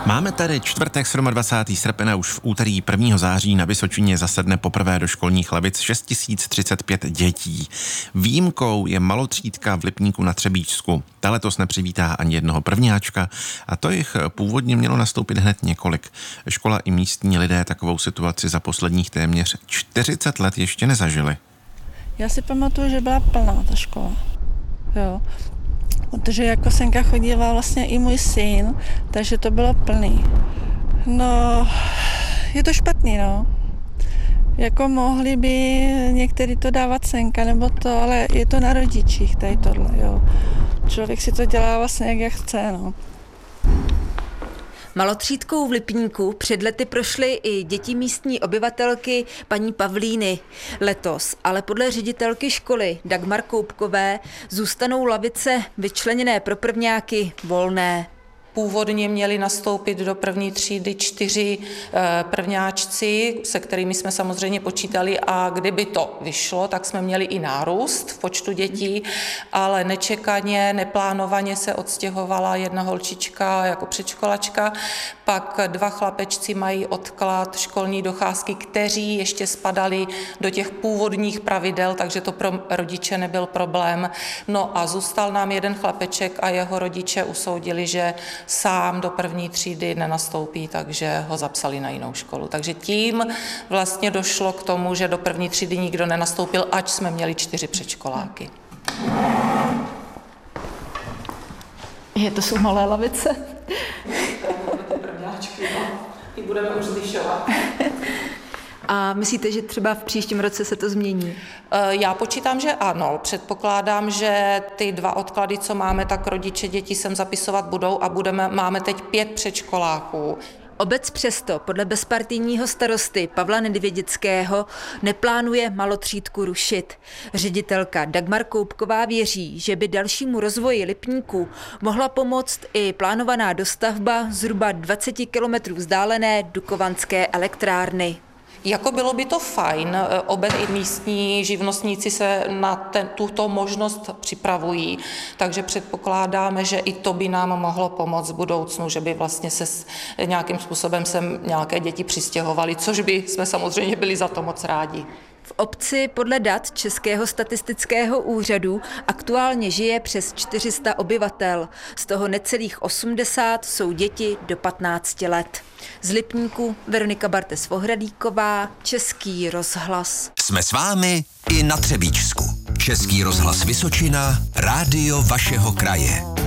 Máme tady čtvrtek 27. srpna, už v úterý 1. září na Vysočině zasedne poprvé do školních lavic 6035 dětí. Výjimkou je malotřídka v Lipníku na Třebíčsku. Ta letos nepřivítá ani jednoho prvňáčka a to jich původně mělo nastoupit hned několik. Škola i místní lidé takovou situaci za posledních téměř 40 let ještě nezažili. Já si pamatuju, že byla plná ta škola. Jo. Protože jako senka chodíval vlastně i můj syn, takže to bylo plný. No, je to špatný, no. Jako mohli by některý to dávat senka nebo to, ale je to na rodičích tady tohle, jo. Člověk si to dělá vlastně jak chce, no. Malotřídkou v Lipníku před lety prošly i děti místní obyvatelky paní Pavlíny. Letos, ale podle ředitelky školy Dagmar Koupkové, zůstanou lavice vyčleněné pro prvňáky volné. Původně měli nastoupit do první třídy 4 prvňáčci, se kterými jsme samozřejmě počítali, a kdyby to vyšlo, tak jsme měli i nárůst v počtu dětí, ale nečekaně, neplánovaně se odstěhovala jedna holčička jako předškolačka, pak 2 chlapečci mají odklad školní docházky, kteří ještě spadali do těch původních pravidel, takže to pro rodiče nebyl problém. No a zůstal nám jeden chlapeček a jeho rodiče usoudili, že sám do první třídy nenastoupí, takže ho zapsali na jinou školu. Takže tím vlastně došlo k tomu, že do první třídy nikdo nenastoupil, ač jsme měli 4 předškoláky. To jsou malé lavice. Ty budeme už zvyšovat. A myslíte, že třeba v příštím roce se to změní? Já počítám, že ano. Předpokládám, že ty 2 odklady, co máme, tak rodiče děti sem zapisovat budou a máme teď 5 předškoláků. Obec přesto podle bezpartijního starosty Pavla Nedvědického neplánuje malotřídku rušit. Ředitelka Dagmar Koupková věří, že by dalšímu rozvoji Lipníku mohla pomoct i plánovaná dostavba zhruba 20 kilometrů vzdálené Dukovanské elektrárny. Jako bylo by to fajn, obec i místní živnostníci se na tuto možnost připravují, takže předpokládáme, že i to by nám mohlo pomoct v budoucnu, že by vlastně se nějakým způsobem sem nějaké děti přistěhovaly, což by jsme samozřejmě byli za to moc rádi. V obci podle dat Českého statistického úřadu aktuálně žije přes 400 obyvatel, z toho necelých 80 jsou děti do 15 let. Z Lipníku Veronika Bartes-Vohradíková, Český rozhlas. Jsme s vámi i na Třebíčsku. Český rozhlas Vysočina, rádio vašeho kraje.